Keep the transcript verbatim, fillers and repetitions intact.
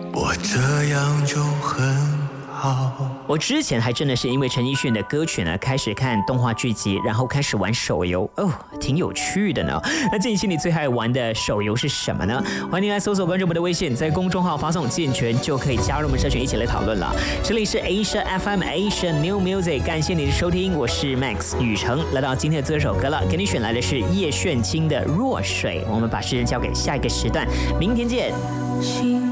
我这样就很好。 我之前还真的是因为陈奕迅的歌曲呢，开始看动画剧集，然后开始玩手游哦，挺有趣的呢。那近期你最爱玩的手游是什么呢？欢迎您来搜索关注我们的微信，在公众号发送健全就可以加入我们社群一起来讨论了。这里是 Asia F M Asia New Music， 感谢你的收听，我是 Max 雨成。来到今天的最后一首歌了，给你选来的是叶炫清的《弱水》。我们把时间交给下一个时段，明天见。